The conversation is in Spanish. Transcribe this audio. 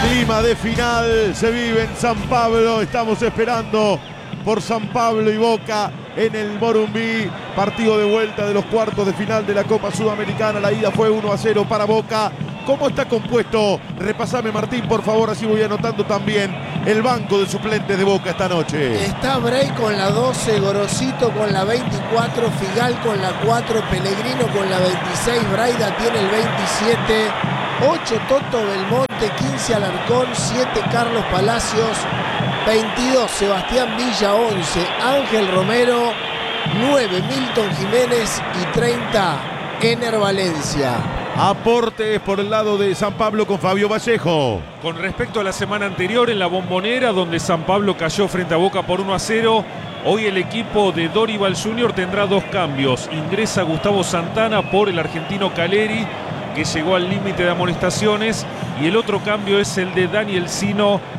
Clima de final se vive en San Pablo. Estamos esperando por San Pablo y Boca en el Morumbi. Partido de vuelta de los cuartos de final de la Copa Sudamericana. La ida fue 1-0 para Boca. ¿Cómo está compuesto? Repasame, Martín, por favor, así voy anotando también el banco de suplentes de Boca esta noche. Está Bray con la 12, Gorosito con la 24, Figal con la 4, Pellegrino con la 26, Braida tiene el 27, 8 Toto Belmonte, 15 Alarcón, 7 Carlos Palacios, 22 Sebastián Villa, 11 Ángel Romero, 9 Milton Jiménez y 30 Ener Valencia. Aportes por el lado de San Pablo con Fabio Vallejo. Con respecto a la semana anterior en la Bombonera, donde San Pablo cayó frente a Boca por 1-0, hoy el equipo de Dorival Jr. tendrá 2 cambios. Ingresa Gustavo Santana por el argentino Caleri, que llegó al límite de amonestaciones, y el otro cambio es el de Daniel Sino,